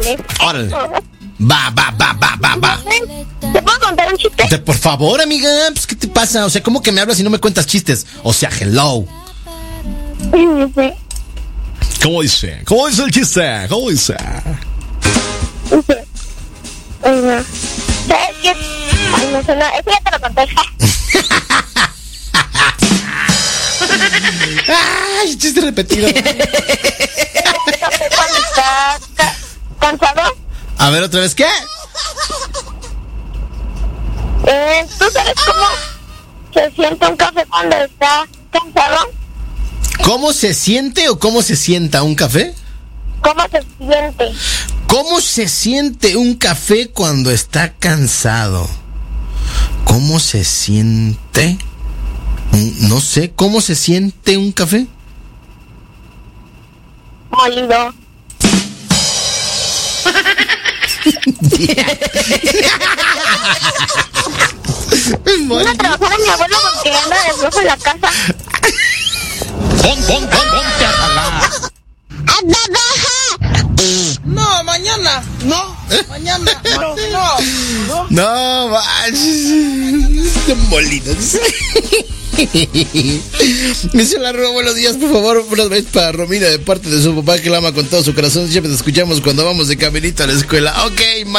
Órale. Órale. Va. ¿Te puedo contar un chiste? Por favor, amiga, pues ¿qué te pasa? O sea, ¿cómo que me hablas y no me cuentas chistes? O sea, hello. Sí. ¿Cómo dice? ¿Cómo dice el chiste? ¿Cómo dice? ¿Sabes qué? Ay, no sé, no, eso ya te lo conté. ¡Ay, chiste repetido! Cuando estás cansado. A ver, ¿otra vez qué? ¿Tú sabes cómo se siente un café cuando está cansado? ¿Cómo se siente o cómo se sienta un café? ¿Cómo se siente? ¿Cómo se siente un café cuando está cansado? ¿Cómo se siente? No sé, ¿cómo se siente un café? Molido. Vine a trabajar a mi abuelo porque anda de flojo en la casa. Ponte a jalar. No, mañana. No, mañana. No, manches. Molidos. Dice la Roa, buenos días, por favor, una vez para Romina de parte de su papá que la ama con todo su corazón. Siempre te escuchamos cuando vamos de caminito a la escuela. Ok,